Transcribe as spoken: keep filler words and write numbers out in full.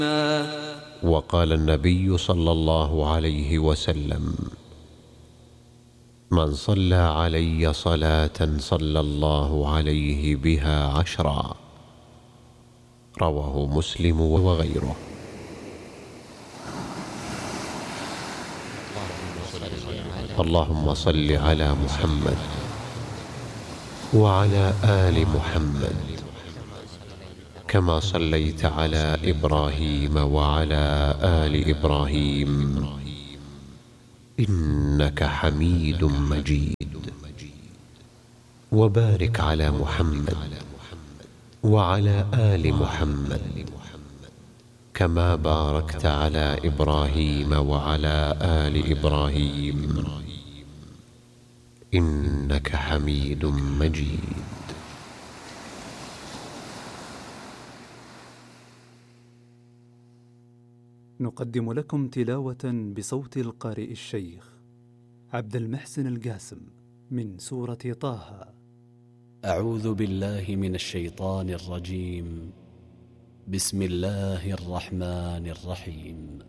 وقال النبي صلى الله عليه وسلم: من صلى علي صلاة صلى الله عليه بها عشرا. رواه مسلم وغيره. اللهم صل على محمد وعلى آل محمد كما صليت على إبراهيم وعلى آل إبراهيم إنك حميد مجيد. وبارك على محمد وعلى آل محمد كما باركت على إبراهيم وعلى آل إبراهيم إنك حميد مجيد. نقدم لكم تلاوة بصوت القارئ الشيخ عبد المحسن القاسم من سورة طه. أعوذ بالله من الشيطان الرجيم. بسم الله الرحمن الرحيم.